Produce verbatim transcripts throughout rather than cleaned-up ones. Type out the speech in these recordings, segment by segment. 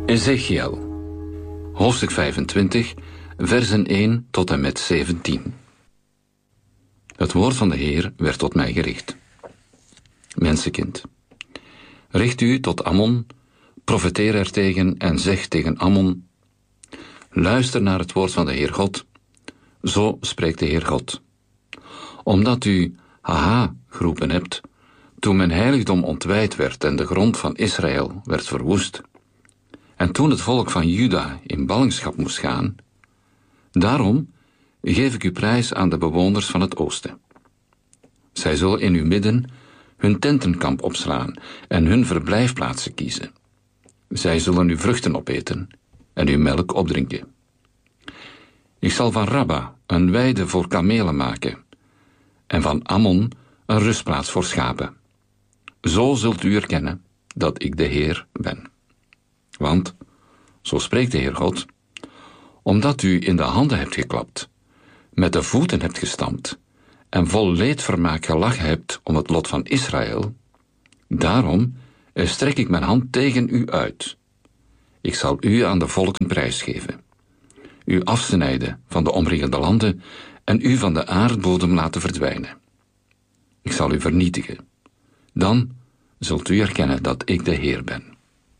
Ezechiel, hoofdstuk vijfentwintig, versen één tot en met zeventien. Het woord van de Heer werd tot mij gericht. Mensenkind, richt u tot Ammon, profeteer er tegen en zeg tegen Ammon: luister naar het woord van de Heer God. Zo spreekt de Heer God. Omdat u haha geroepen hebt, toen mijn heiligdom ontwijd werd en de grond van Israël werd verwoest, en toen het volk van Juda in ballingschap moest gaan, daarom geef ik u prijs aan de bewoners van het oosten. Zij zullen in uw midden hun tentenkamp opslaan en hun verblijfplaatsen kiezen. Zij zullen uw vruchten opeten en uw melk opdrinken. Ik zal van Rabba een weide voor kamelen maken en van Ammon een rustplaats voor schapen. Zo zult u erkennen dat ik de Heer ben. Want, zo spreekt de Heer God, omdat u in de handen hebt geklapt, met de voeten hebt gestampt en vol leedvermaak gelachen hebt om het lot van Israël, daarom strek ik mijn hand tegen u uit. Ik zal u aan de volken prijsgeven, u afsnijden van de omringende landen en u van de aardbodem laten verdwijnen. Ik zal u vernietigen. Dan zult u erkennen dat ik de Heer ben.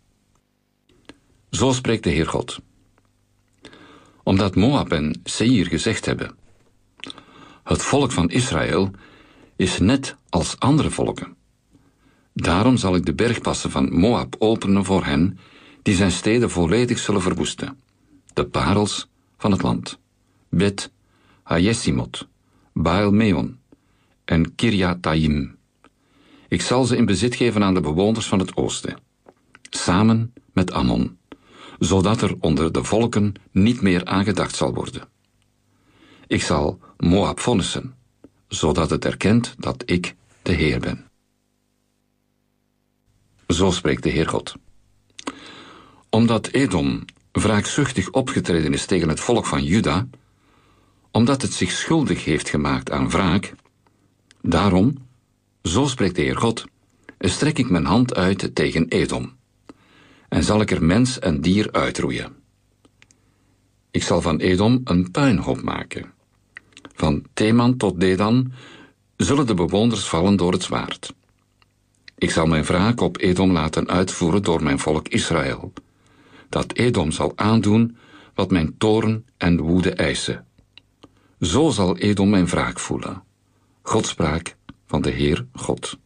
Zo spreekt de Heer God. Omdat Moab en Seir gezegd hebben: het volk van Israël is net als andere volken. Daarom zal ik de bergpassen van Moab openen voor hen die zijn steden volledig zullen verwoesten, de parels van het land, Bet, Hajesimot, Baal-Meon en Kirjataim. Ik zal ze in bezit geven aan de bewoners van het oosten, samen met Ammon, zodat er onder de volken niet meer aan gedacht zal worden. Ik zal Moab vonnissen, zodat het erkent dat ik de Heer ben. Zo spreekt de Heer God. Omdat Edom wraakzuchtig opgetreden is tegen het volk van Juda, omdat het zich schuldig heeft gemaakt aan wraak, daarom, zo spreekt de Heer God, strek ik mijn hand uit tegen Edom, en zal ik er mens en dier uitroeien. Ik zal van Edom een puinhoop maken. Van Teman tot Dedan zullen de bewoners vallen door het zwaard. Ik zal mijn wraak op Edom laten uitvoeren door mijn volk Israël, dat Edom zal aandoen wat mijn toorn en woede eisen. Zo zal Edom mijn wraak voelen. Godspraak van de Heer God.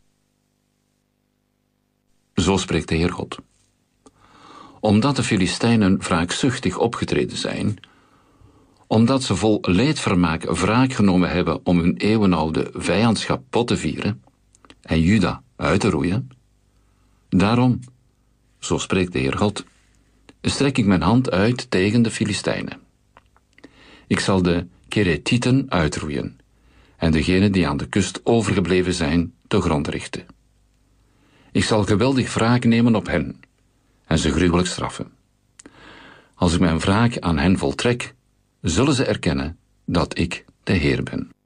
Zo spreekt de Heer God. Omdat de Filistijnen wraakzuchtig opgetreden zijn, omdat ze vol leedvermaak wraak genomen hebben om hun eeuwenoude vijandschap bot te vieren en Juda uit te roeien, daarom, zo spreekt de Heer God, strek ik mijn hand uit tegen de Filistijnen. Ik zal de Keretieten uitroeien en degenen die aan de kust overgebleven zijn te grond richten. Ik zal geweldig wraak nemen op hen en ze gruwelijk straffen. Als ik mijn wraak aan hen voltrek, zullen ze erkennen dat ik de Heer ben.